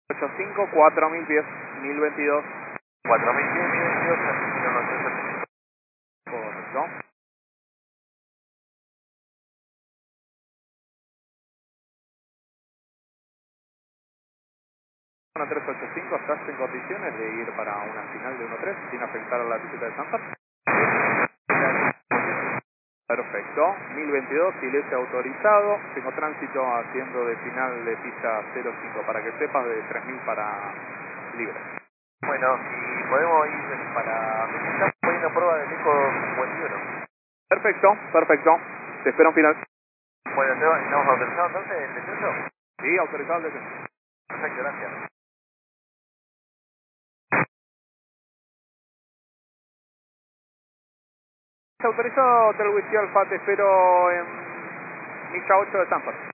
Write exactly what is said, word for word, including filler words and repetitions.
ochenta y cinco, cuatro mil pies, mil veintidós. cuatro mil pies, mil veintidós, Argentina uno tres ocho cinco. Correcto. uno tres ocho cinco, ¿estás en condiciones de ir para una final de uno tres sin afectar a la visita de Sanford? Perfecto. mil veintidós, silencio autorizado. Tengo tránsito haciendo de final de pista cero cinco para que sepas, de tres mil para libre. Bueno, si podemos ir para... Estamos poniendo prueba de Eco cincuenta y uno. Perfecto, perfecto. Te espero en final. Bueno, ¿te- ¿estamos autorizados entonces el descenso? Sí, autorizado el descenso. Perfecto, gracias. Autorizado Hotel Whisky Alfa, te espero en milla ocho de Sanford.